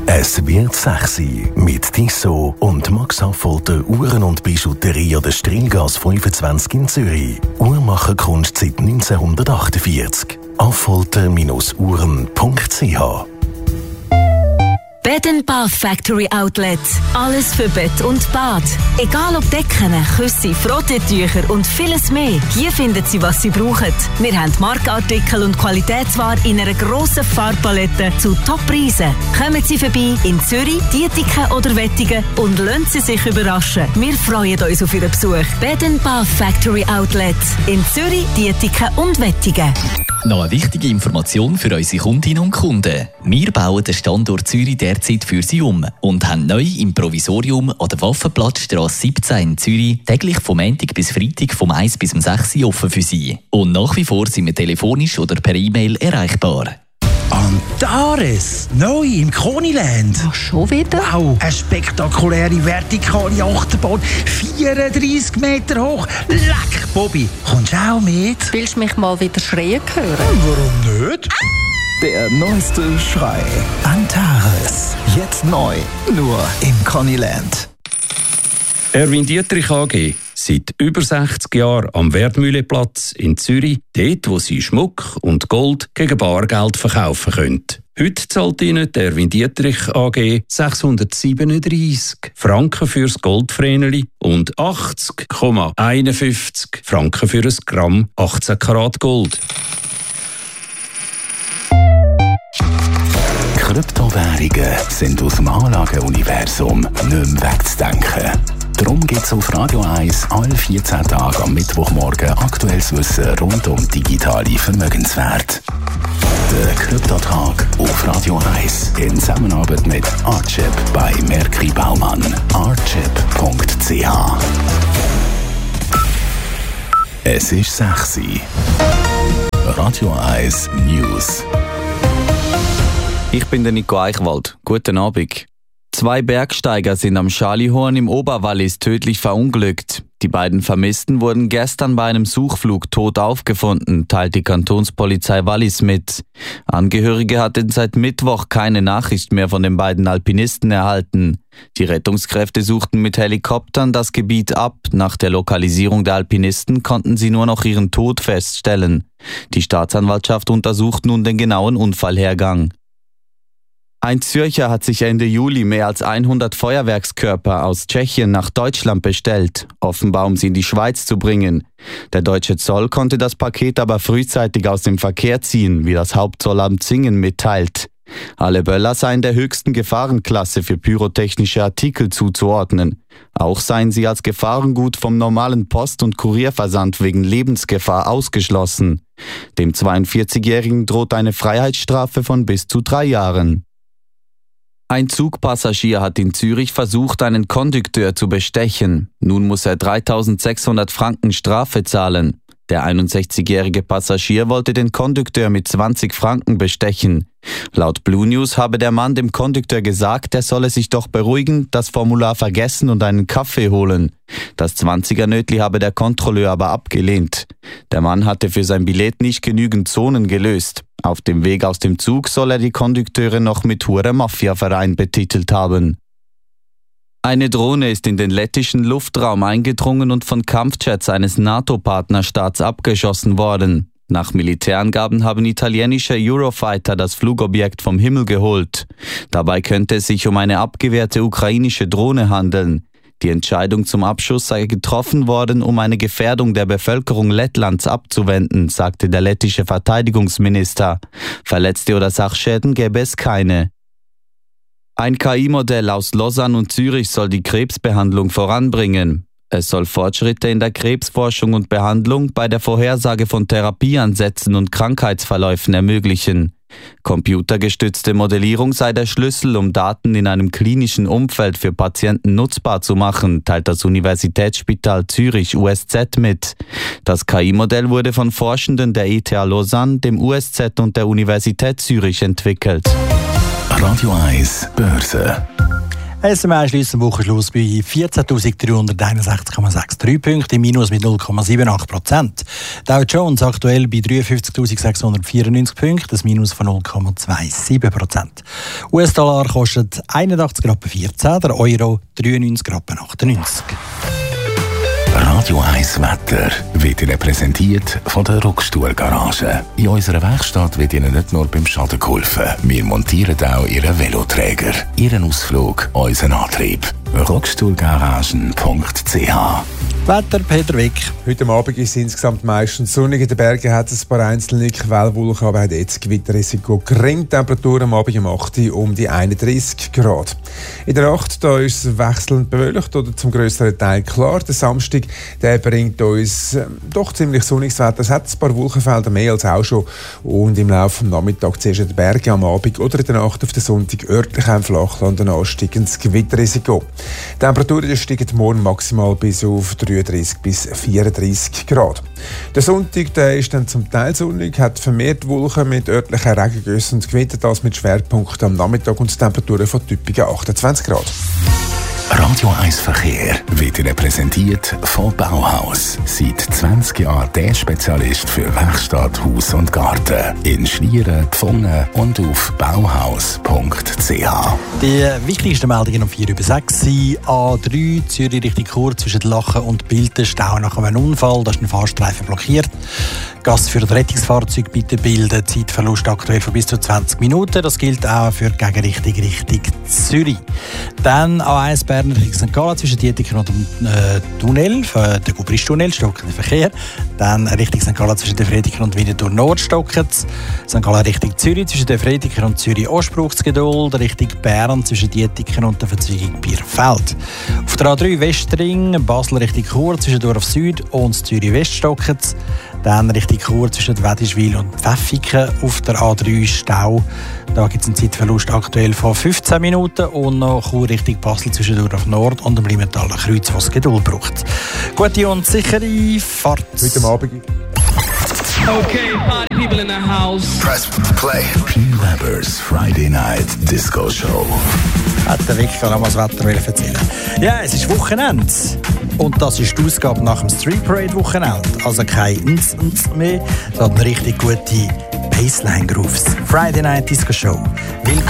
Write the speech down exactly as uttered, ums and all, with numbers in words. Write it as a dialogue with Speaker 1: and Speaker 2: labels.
Speaker 1: Es wird sexy mit Tissot und Max Affolter Uhren und Bijouterie an der Strilgas fünfundzwanzig in Zürich. Uhrmacherkunst seit neunzehnhundertachtundvierzig. affolter Bindestrich uhren punkt c h.
Speaker 2: Bed and Bath Factory Outlet. Alles für Bett und Bad. Egal ob Decken, Küsse, Frotteetücher und vieles mehr. Hier finden Sie, was Sie brauchen. Wir haben Markenartikel und Qualitätsware in einer grossen Farbpalette zu Top-Preisen. Kommen Sie vorbei in Zürich, Dietiken oder Wettigen und lassen Sie sich überraschen. Wir freuen uns auf Ihren Besuch. Bed and Bath Factory Outlet. In Zürich, Dietiken und Wettigen.
Speaker 3: Noch eine wichtige Information für unsere Kundinnen und Kunden. Wir bauen den Standort Zürich derzeit für Sie um und haben neu im Provisorium an der Waffenplatzstrasse siebzehn in Zürich täglich vom Montag bis Freitag vom eins bis um sechs Uhr offen für Sie. Und nach wie vor sind wir telefonisch oder per E-Mail erreichbar.
Speaker 4: Antares, neu im Koniland.
Speaker 5: Ach, schon wieder?
Speaker 4: Wow, eine spektakuläre vertikale Achterbahn, vierunddreissig Meter hoch. Leck, Bobby, kommst du auch mit?
Speaker 5: Willst du mich mal wieder schreien hören?
Speaker 4: Warum nicht?
Speaker 6: Der neueste Schrei. Antares. Jetzt neu. Nur im Koniland.
Speaker 7: Erwin Dietrich A G. Seit über sechzig Jahren am Wertmühleplatz in Zürich, dort, wo Sie Schmuck und Gold gegen Bargeld verkaufen können. Heute zahlt Ihnen der Erwin Dietrich A G sechshundertsiebenunddreissig Franken fürs Goldvreneli und achtzig Komma einundfünfzig Franken für ein Gramm achtzehn Karat Gold.
Speaker 1: Kryptowährungen sind aus dem Anlageuniversum nicht mehr wegzudenken. Darum gibt es auf Radio eins alle vierzehn Tage am Mittwochmorgen aktuelles Wissen rund um digitale Vermögenswerte. Der Kryptotag auf Radio eins in Zusammenarbeit mit Archip bei Merki Baumann. archip punkt c h. Es ist sexy. Radio eins News.
Speaker 8: Ich bin der Nico Eichwald. Guten Abend. Zwei Bergsteiger sind am Schalihorn im Oberwallis tödlich verunglückt. Die beiden Vermissten wurden gestern bei einem Suchflug tot aufgefunden, teilt die Kantonspolizei Wallis mit. Angehörige hatten seit Mittwoch keine Nachricht mehr von den beiden Alpinisten erhalten. Die Rettungskräfte suchten mit Helikoptern das Gebiet ab. Nach der Lokalisierung der Alpinisten konnten sie nur noch ihren Tod feststellen. Die Staatsanwaltschaft untersucht nun den genauen Unfallhergang. Ein Zürcher hat sich Ende Juli mehr als hundert Feuerwerkskörper aus Tschechien nach Deutschland bestellt, offenbar um sie in die Schweiz zu bringen. Der deutsche Zoll konnte das Paket aber frühzeitig aus dem Verkehr ziehen, wie das Hauptzollamt Singen mitteilt. Alle Böller seien der höchsten Gefahrenklasse für pyrotechnische Artikel zuzuordnen. Auch seien sie als Gefahrengut vom normalen Post- und Kurierversand wegen Lebensgefahr ausgeschlossen. Dem zweiundvierzigjährigen droht eine Freiheitsstrafe von bis zu drei Jahren. Ein Zugpassagier hat in Zürich versucht, einen Kondukteur zu bestechen. Nun muss er dreitausendsechshundert Franken Strafe zahlen. Der einundsechzigjährige Passagier wollte den Kondukteur mit zwanzig Franken bestechen. Laut Blue News habe der Mann dem Kondukteur gesagt, er solle sich doch beruhigen, das Formular vergessen und einen Kaffee holen. Das Zwanziger-Nötli habe der Kontrolleur aber abgelehnt. Der Mann hatte für sein Billett nicht genügend Zonen gelöst. Auf dem Weg aus dem Zug soll er die Kondukteure noch mit Hure Mafia-Verein betitelt haben. Eine Drohne ist in den lettischen Luftraum eingedrungen und von Kampfjets eines NATO-Partnerstaats abgeschossen worden. Nach Militärangaben haben italienische Eurofighter das Flugobjekt vom Himmel geholt. Dabei könnte es sich um eine abgewehrte ukrainische Drohne handeln. Die Entscheidung zum Abschuss sei getroffen worden, um eine Gefährdung der Bevölkerung Lettlands abzuwenden, sagte der lettische Verteidigungsminister. Verletzte oder Sachschäden gäbe es keine. Ein K I-Modell aus Lausanne und Zürich soll die Krebsbehandlung voranbringen. Es soll Fortschritte in der Krebsforschung und Behandlung bei der Vorhersage von Therapieansätzen und Krankheitsverläufen ermöglichen. Computergestützte Modellierung sei der Schlüssel, um Daten in einem klinischen Umfeld für Patienten nutzbar zu machen, teilt das Universitätsspital Zürich U S Z mit. Das K I-Modell wurde von Forschenden der E T H Lausanne, dem U S Z und der Universität Zürich entwickelt.
Speaker 1: Radio eins Börse.
Speaker 4: S M I schließt am Wochenschluss bei vierzehntausenddreihunderteinundsechzig Komma dreiundsechzig Punkte, im Minus mit null Komma achtundsiebzig Prozent. Dow Jones aktuell bei dreiundfünfzigtausendsechshundertvierundneunzig Punkten, das Minus von null Komma siebenundzwanzig Prozent. U S-Dollar kostet einundachtzig Komma vierzehn, der Euro dreiundneunzig Komma achtundneunzig.
Speaker 1: Radio eins Wetter wird Ihnen präsentiert von der Rockstuhl-Garage. In unserer Werkstatt wird Ihnen nicht nur beim Schaden geholfen. Wir montieren auch Ihren Veloträger, Ihren Ausflug, unseren Antrieb. rockstuhlgaragen punkt c h.
Speaker 4: Wetter, Peter Wick.
Speaker 9: Heute Abend ist es insgesamt meistens sonnig. In den Bergen hat es ein paar einzelne Quellwolken, aber hat jetzt Gewitterrisiko gering. Temperatur am Abend um acht Uhr um die einunddreißig Grad. In der Nacht da ist es wechselnd bewölkt oder zum grösseren Teil klar. Der Samstag der bringt uns äh, doch ziemlich sonniges Wetter. Es hat ein paar Wolkenfelder mehr als auch schon. Und im Laufe des Nachmittags zuerst in den Bergen am Abend oder in der Nacht auf den Sonntag örtlich im Flachland ein ansteigendes Gewitterrisiko. Die Temperaturen steigen morgen maximal bis auf dreiunddreißig bis vierunddreißig Grad. Der Sonntag der ist dann zum Teil sonnig, hat vermehrt Wolken mit örtlichen Regengüssen und Gewitter, das mit Schwerpunkten am Nachmittag und Temperaturen von typischen achtundzwanzig Grad.
Speaker 1: Radio eins Verkehr wird Ihnen präsentiert von Bauhaus. Seit zwanzig Jahren der Spezialist für Werkstatt, Haus und Garten. In Schlieren, Pfungen und auf bauhaus punkt c h.
Speaker 4: Die wichtigsten Meldungen um vier über sechs. A drei Zürich Richtung Chur zwischen Lachen und Bilten. Stau nach einem Unfall. Da ist ein Fahrstreifen blockiert. Gas für das Rettungsfahrzeug bitte bilden. Zeitverlust aktuell von bis zu zwanzig Minuten. Das gilt auch für die Gegenrichtung Richtung Zürich. Dann A eins Bern Richtung Sankt Gallen zwischen Dietiken und dem äh, Tunnel, äh, der Gubrisch-Tunnel, stockender Verkehr. Dann Richtung Sankt Gallen zwischen der Frediker und Winterthur Nord stockend. Sankt Gallen Richtung Zürich zwischen der Frediker und Zürich Ost braucht es Geduld. Richtung Bern zwischen Dietiken und der Verzweigung Bierfeld. Auf der A drei Westring, Basel Richtung Chur zwischen Dorf Süd und Zürich West stockend. Dann Richtung Chur zwischen Wädischwil und Pfäffiken auf der A drei Stau. Da gibt es einen Zeitverlust aktuell von fünfzehn Minuten und noch Chur Richtung Basel zwischen Dorf Nord und dem Limentaler Kreuz, was Geduld braucht. Gute und sichere Fahrt.
Speaker 9: Heute Abend.
Speaker 10: Okay, party people in the house.
Speaker 1: Press play. P. Weber's Friday Night Disco Show.
Speaker 4: Hat der Weg noch mal das Wetter erzählen. Ja, es ist Wochenende. Und das ist die Ausgabe nach dem Street Parade Wochenende. Also kein Nz, Nz mehr, sondern richtig gute Bassline Grooves. Friday Night Disco Show. Willkommen.